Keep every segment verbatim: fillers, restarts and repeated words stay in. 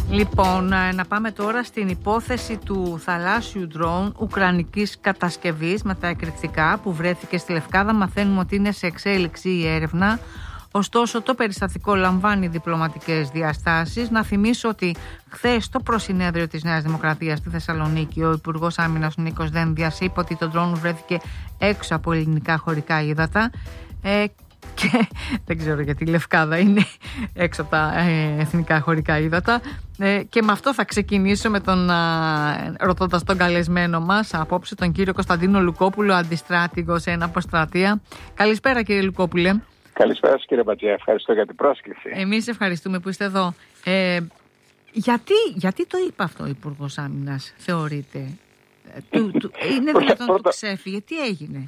Λοιπόν, να πάμε τώρα στην υπόθεση του θαλάσσιου ντρόουν ουκρανικής κατασκευής με τα εκρηκτικά που βρέθηκε στη Λευκάδα. Μαθαίνουμε ότι είναι σε εξέλιξη η έρευνα. Ωστόσο, το περιστατικό λαμβάνει διπλωματικές διαστάσεις. Να θυμίσω ότι χθες στο προσυνέδριο της Νέας Δημοκρατίας στη Θεσσαλονίκη, ο Υπουργός Άμυνας Νίκος Δένδιας είπε ότι το ντρόουν βρέθηκε έξω από ελληνικά χωρικά ύδατα. Ε, και δεν ξέρω γιατί η Λευκάδα είναι έξω από τα ε, εθνικά χωρικά ύδατα. Ε, και με αυτό θα ξεκινήσω με τον, α, ρωτώντας τον καλεσμένο μας απόψε, τον κύριο Κωνσταντίνο Λουκόπουλο, αντιστράτηγο σε ένα αποστρατεία. Καλησπέρα, κύριε Λουκόπουλε. Καλησπέρα σας, κύριε Μπατζιά, ευχαριστώ για την πρόσκληση. Εμείς ευχαριστούμε που είστε εδώ. Ε, γιατί, γιατί το είπε αυτό ο Υπουργός Άμυνας, θεωρείτε? Ε, του, του, είναι δυνατόν να το ξέφυγε? Τι έγινε?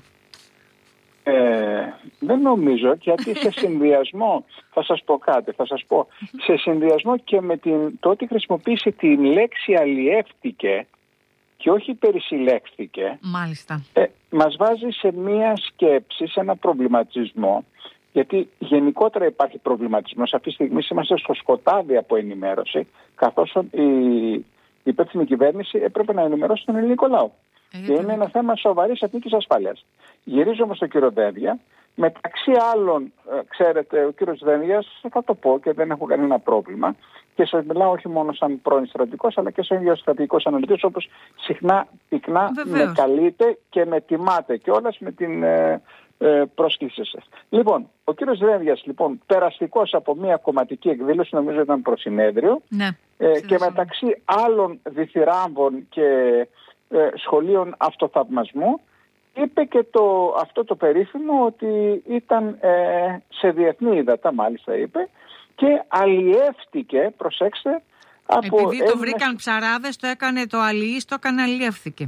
Ε, δεν νομίζω, γιατί σε συνδυασμό, θα σας πω κάτι, θα σας πω, σε συνδυασμό και με την, το ότι χρησιμοποίησε την λέξη αλλιεύτηκε και όχι περισυλλέχθηκε, μάλιστα, ε, μας βάζει σε μία σκέψη, σε ένα προβληματισμό, γιατί γενικότερα υπάρχει προβληματισμός. Αυτή τη στιγμή είμαστε στο σκοτάδι από ενημέρωση, καθώς η, η υπεύθυνη κυβέρνηση έπρεπε να ενημερώσει τον ελληνικό λαό. Ε, και είναι ένα θέμα σοβαρής εθνικής ασφάλειας. Γυρίζω όμως στον κύριο Δένδια. Μεταξύ άλλων, ξέρετε, ο κύριος Δένδιας, θα το πω και δεν έχω κανένα πρόβλημα, και σας μιλάω όχι μόνο σαν πρώην στρατηγικός, αλλά και σαν γεωστρατηγικός αναλυτής, όπως συχνά, πυκνά με καλείτε και με τιμάτε κιόλας με την ε, ε, πρόσκλησή σας. Λοιπόν, ο κύριος Δένδιας, λοιπόν, περαστικός από μια κομματική εκδήλωση, νομίζω ήταν προσυνέδριο, ναι, ε, και μεταξύ άλλων διθυράμβων και ε, σχολείων αυτοθαυμασμού, είπε και το, αυτό το περίφημο ότι ήταν ε, σε διεθνή ύδατα, μάλιστα είπε, και αλλιεύτηκε, προσέξτε, από... Επειδή το Έλληνες... βρήκαν ψαράδες, το έκανε το αλλιείς, το έκανε αλλιεύθηκε.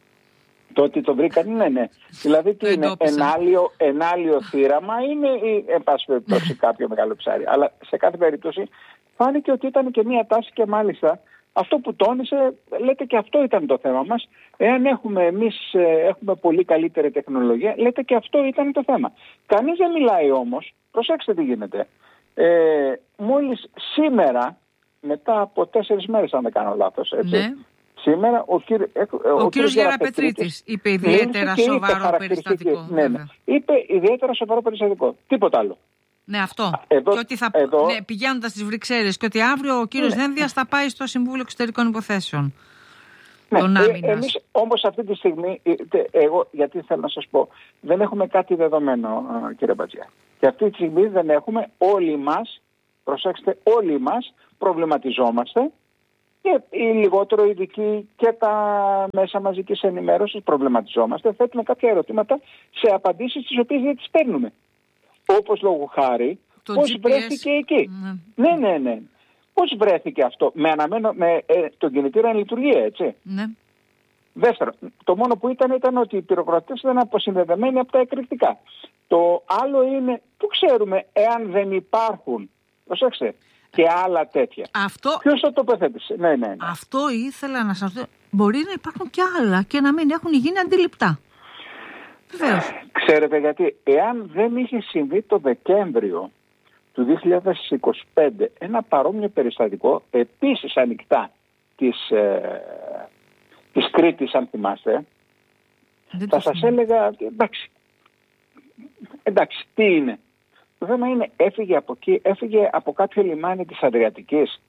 Το ότι το βρήκαν, ναι, ναι. Δηλαδή τι είναι, ενάλιο, ενάλιο θύραμα είναι ή, εν πάση περιπτώσει, κάποιο μεγάλο ψάρι. Αλλά σε κάθε περίπτωση φάνηκε ότι ήταν και μία τάση, και μάλιστα αυτό που τόνισε, λέτε, και αυτό ήταν το θέμα μας. Εάν έχουμε εμείς έχουμε πολύ καλύτερη τεχνολογία, λέτε, και αυτό ήταν το θέμα. Κανείς δεν μιλάει όμως, προσέξτε τι γίνεται. Ε, μόλις σήμερα, μετά από τέσσερις μέρες, αν δεν κάνω λάθος, έτσι, ναι. Σήμερα ο, κύρι, ο, ο, ο κύριος Γεραπετρίτης είπε ιδιαίτερα σοβαρό περιστατικό. Ναι, ναι. Είπε ιδιαίτερα σοβαρό περιστατικό. Τίποτα άλλο. Ναι, αυτό. Εδώ, και ότι θα, εδώ, ναι, πηγαίνοντας στις Βρυξέλλες, και ότι αύριο ο κύριος ναι. Δένδιας θα πάει στο Συμβούλιο Εξωτερικών Υποθέσεων. Ναι, τον ε, εμείς όμως αυτή τη στιγμή, εγώ, γιατί θέλω να σας πω, δεν έχουμε κάτι δεδομένο, κύριε Μπατζιά. Και αυτή τη στιγμή δεν έχουμε, όλοι μας, προσέξτε, όλοι μας προβληματιζόμαστε, και οι λιγότερο ειδικοί και τα μέσα μαζικής ενημέρωσης προβληματιζόμαστε, θέτουμε κάποια ερωτήματα σε απαντήσεις τις οποίες δεν τις παίρνουμε. Όπως λόγου χάρη, το πώς τζι πι ες βρέθηκε εκεί. Ναι, ναι, ναι. ναι. Πώς βρέθηκε αυτό, με αναμένο, με ε, τον κινητήρα εν λειτουργία, έτσι. Ναι. Δεύτερο, το μόνο που ήταν ήταν ότι οι πυροκροτές ήταν αποσυνδεδεμένοι από τα εκρηκτικά. Το άλλο είναι, που ξέρουμε, εάν δεν υπάρχουν, προσέξτε, και άλλα τέτοια. Αυτό... Ποιος το τοποθέτησε? Ναι, ναι, ναι. Αυτό ήθελα να σας πω. Μπορεί να υπάρχουν και άλλα και να μην έχουν γίνει αντιληπτά. Βεβαίως. Ξέρετε γιατί, εάν δεν είχε συμβεί το Δεκέμβριο του δύο χιλιάδες είκοσι πέντε ένα παρόμοιο περιστατικό, επίσης ανοιχτά της, ε, της Κρήτης, αν θυμάστε, δεν θα σας έλεγα, εντάξει, εντάξει, τι είναι. Το θέμα είναι, έφυγε από εκεί, έφυγε από κάποιο λιμάνι της Αδριατικής,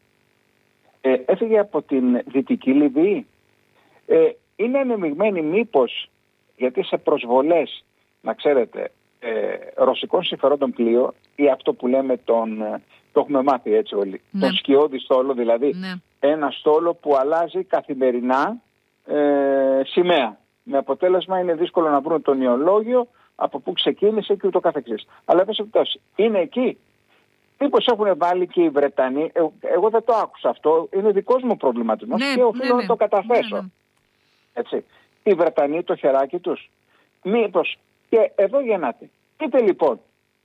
ε, έφυγε από την Δυτική Λιβύη. Ε, είναι ανεμειγμένη μήπως, γιατί σε προσβολές, να ξέρετε, ε, ρωσικών συμφερόντων πλοίο, ή αυτό που λέμε τον, το έχουμε μάθει έτσι όλοι, ναι. τον σκιώδη στόλο, δηλαδή ναι. ένα στόλο που αλλάζει καθημερινά ε, σημαία. Με αποτέλεσμα είναι δύσκολο να βρουν τον ιολόγιο, από πού ξεκίνησε και ούτω καθεξής. Αλλά πάση είναι εκεί. Μήπως έχουν βάλει και οι Βρετανοί, ε, εγώ δεν το άκουσα αυτό, είναι δικός μου προβληματισμός, ναι, και οφείλω ναι, ναι. να το καταθέσω. Ναι, ναι. Έτσι. Οι Βρετανοί το χεράκι τους. Μήπως, και εδώ γεννάται. Πείτε λοιπόν,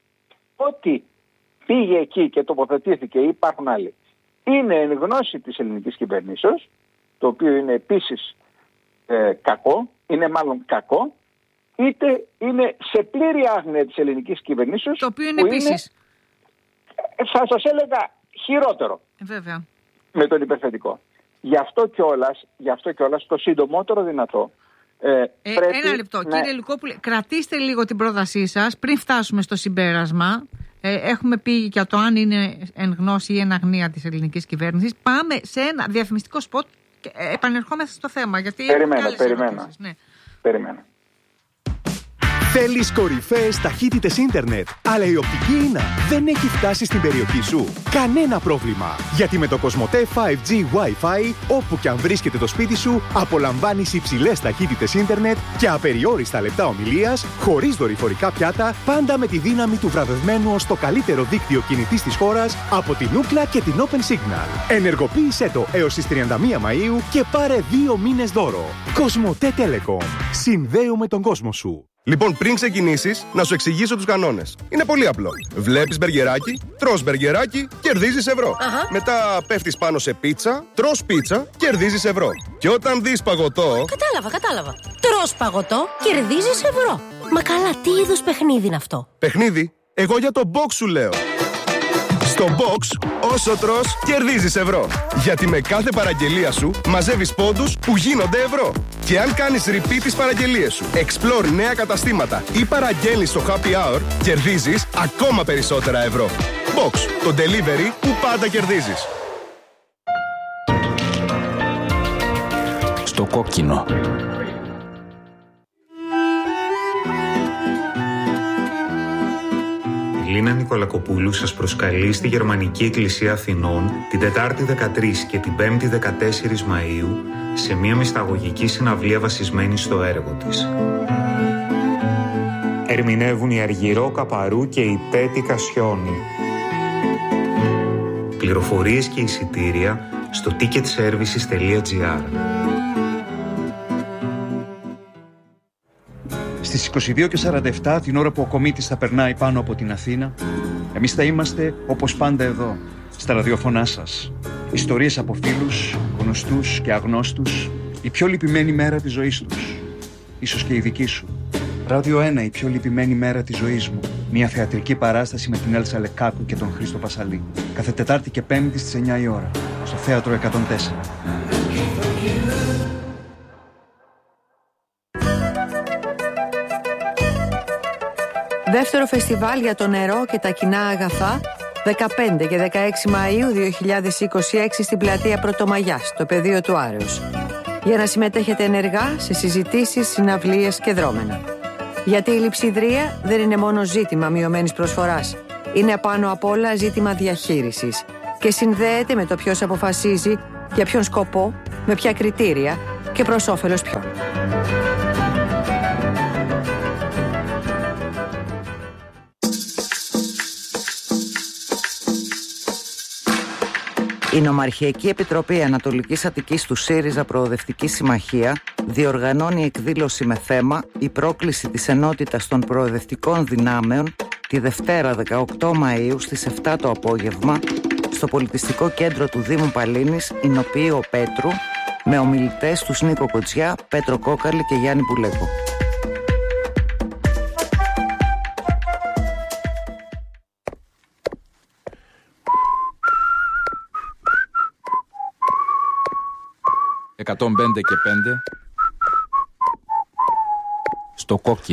ότι πήγε εκεί και τοποθετήθηκε ή υπάρχουν άλλοι, είναι εν γνώση της ελληνικής κυβερνήσεως, το οποίο είναι επίσης ε, κακό, είναι μάλλον κακό, είτε είναι σε πλήρη άγνοια της ελληνικής κυβερνήσεως, το οποίο είναι επίσης, είναι, θα σας έλεγα, χειρότερο. Βέβαια. με τον υπερθετικό. Γι' αυτό κιόλας, γι' αυτό κιόλας το συντομότερο δυνατό. Ε, ε, πρέπει ένα λεπτό. να... Κύριε Λουκόπουλε, κρατήστε λίγο την πρότασή σας πριν φτάσουμε στο συμπέρασμα. Ε, έχουμε πει για το αν είναι εν γνώση ή εν αγνία της ελληνικής κυβέρνησης. Πάμε σε ένα διαφημιστικό σποτ και ε, επανερχόμαστε στο θέμα. Γιατί περιμένω, περιμένω. Ναι. περιμένω. Θέλεις κορυφαίες ταχύτητες ίντερνετ, αλλά η οπτική ίνα δεν έχει φτάσει στην περιοχή σου? Κανένα πρόβλημα, γιατί με το Κοσμοτέ φάιβ τζι Wi-Fi, όπου και αν βρίσκεται το σπίτι σου, απολαμβάνεις υψηλές ταχύτητες ίντερνετ και απεριόριστα λεπτά ομιλίας, χωρίς δορυφορικά πιάτα, πάντα με τη δύναμη του βραβευμένου ως το καλύτερο δίκτυο κινητής της χώρας από την Ookla και την Open Signal. Ενεργοποίησέ το έως τις τριάντα μία Μαΐου και πάρε δύο μήνες δώρο. Κοσμοτέ Telecom. Συνδέουμε τον κόσμο σου. Λοιπόν, πριν ξεκινήσεις, να σου εξηγήσω τους κανόνες. Είναι πολύ απλό. Βλέπεις μπεργκεράκι, τρως μπεργκεράκι, κερδίζεις ευρώ. Αχα. Μετά πέφτεις πάνω σε πίτσα, τρως πίτσα, κερδίζεις ευρώ. Και όταν δεις παγωτό... Κατάλαβα, κατάλαβα. Τρως παγωτό, κερδίζεις ευρώ. Μα καλά, τι είδους παιχνίδι είναι αυτό? Παιχνίδι? Εγώ για το box σου λέω. Στο box, όσο τρως, κερδίζεις ευρώ. Γιατί με κάθε παραγγελία σου μαζεύεις πόντους που γίνονται ευρώ. Και αν κάνεις repeat τις παραγγελίες σου, explore νέα καταστήματα ή παραγγέλνεις στο happy hour, κερδίζεις ακόμα περισσότερα ευρώ. Box, το delivery που πάντα κερδίζεις. Στο κόκκινο. Η Λίνα Νικολακοπούλου σας προσκαλεί στη Γερμανική Εκκλησία Αθηνών την Τετάρτη δεκατρείς και την Πέμπτη δεκατέσσερις Μαΐου σε μια μυσταγωγική συναυλία βασισμένη στο έργο της. Ερμηνεύουν η Αργυρό Καπαρού και η Τέτη Κασιόνη. Πληροφορίες και εισιτήρια στο ticket services τελεία gr. Στις είκοσι δύο και σαράντα επτά, την ώρα που ο κομίτης θα περνάει πάνω από την Αθήνα, εμείς θα είμαστε όπως πάντα εδώ, στα ραδιοφωνά σας. Ιστορίες από φίλους, γνωστούς και αγνώστους, η πιο λυπημένη μέρα της ζωής τους. Ίσως και η δική σου. Ράδιο ένα, η πιο λυπημένη μέρα της ζωής μου. Μια θεατρική παράσταση με την Έλσα Λεκάκου και τον Χρήστο Πασαλή. Κάθε Τετάρτη και Πέμπτη στις εννιά η ώρα, στο Θέατρο εκατόν τέσσερα. Δεύτερο φεστιβάλ για το νερό και τα κοινά αγαθά, δεκαπέντε και δεκαέξι Μαΐου δύο χιλιάδες είκοσι έξι στην πλατεία Πρωτομαγιάς, στο πεδίο του Άρεως. Για να συμμετέχετε ενεργά σε συζητήσεις, συναυλίες και δρόμενα. Γιατί η λειψιδρία δεν είναι μόνο ζήτημα μειωμένης προσφοράς. Είναι απάνω απ' όλα ζήτημα διαχείρισης και συνδέεται με το ποιος αποφασίζει, για ποιον σκοπό, με ποια κριτήρια και προς όφελος ποιον. Η Νομαρχιακή Επιτροπή Ανατολικής Αττικής του ΣΥΡΙΖΑ Προοδευτική Συμμαχία διοργανώνει εκδήλωση με θέμα «Η πρόκληση της ενότητας των προοδευτικών δυνάμεων» τη Δευτέρα δεκαοκτώ Μαΐου στις επτά το απόγευμα στο Πολιτιστικό Κέντρο του Δήμου Παλίνης, Ινοποιείο Πέτρου, με ομιλητές τους Νίκο Κοτσιά, Πέτρο Κόκαλη και Γιάννη Πουλέκο. εκατόν πέντε και πέντε στο κόκκινο.